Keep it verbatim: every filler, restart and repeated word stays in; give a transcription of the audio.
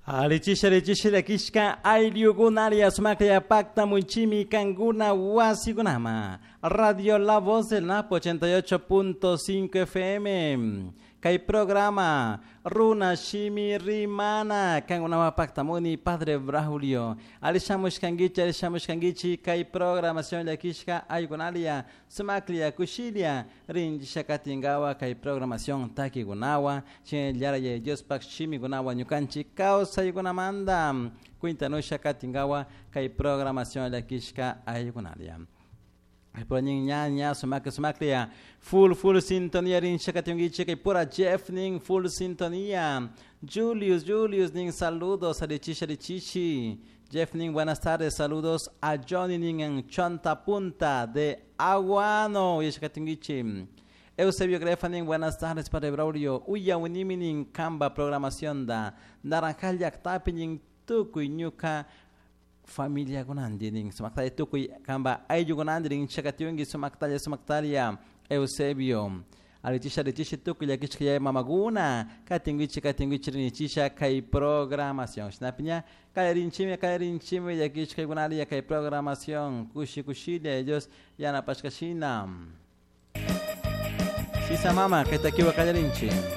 Alichisha alichisha lakishka ailiugunaria sumakaya pacta muchimi kanguna wasigunama. Radio La Voz del Napo ochenta y ocho punto cinco F M. Kai programa Runa Shimi Rimana Kanguna pacta muni Padre Brahulio. Alishamos kangichi alishamos kangichi kai programación lakishka aigunalia sumaklia kushilia rinji shakatingawa kai programación taki gunawa chen yara ye jospak shimi gunawa nyukanchi kaos Saygunamanda, Quintano Shakatingawa, Kai programación la Kishka Aygunalia. Proninha, nya, sumaca, sumaclia, full, full sintonia in Shakatingichi, Kai pura Jeffning, full sintonia. Julius, Julius, ning saludos a Lechicha Lechichi. Jeffning, buenas tardes, saludos a Johnny Ning en Chonta Punta de Aguano, y Shakatingichi. Eusebio Grefanin, buenas tardes, Padre Braulio. Uya Winimining, Kamba, programación da Naranjal Yaktapining, Tukui, Nyuka, familia Gunandining, Sumaktaya Tukui, Kamba, Ayugunandining, Chakatiungi, Sumaktalia, Sumaktalia, Eusebio. Alitisha, Alitisha, Tukui, Yakishkaya, Mamaguna, Katingichi, Katingichi, Nichisha, Kai programación. Snapnya, Kairinchime, Kairinchime, Yakishkaya Gunalia, Kai programación. Kushi, Kushilia, ellos, Yana Pashkashina. Sisa mama, que te equivoca de linche.